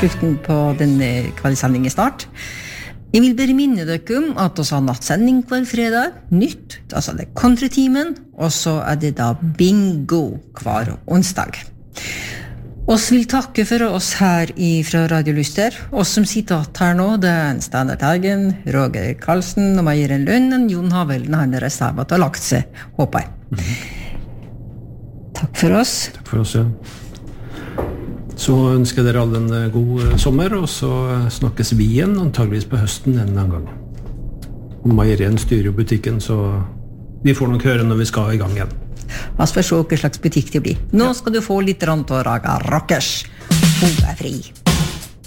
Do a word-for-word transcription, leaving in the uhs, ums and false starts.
slutten på denne kveldssendingen snart. Jeg vil bare minne dere om at vi har nattsending hver fredag, nytt, altså det er countrytimen, og så er det da bingo hver onsdag. Oss vil takke for oss her fra Radio Lyster. Oss som sitter her nå, det er Steinar Teigen, Roger Karlsen og Meieren Lønnen, Jon Havelen, han er reservat og har lagt seg, håper jeg. Mm-hmm. Takk for oss. Takk for oss, ja. Så ønsker dere alle en god sommer, og så snakkes vi igjen, antageligvis på høsten en eller annen gang. Og Meierien styrer jo butikken, så vi får nok høre når vi skal i gang igjen. La oss få se hva slags butikk det blir. Nå skal du få litt rant og raga rockers. Hun er fri.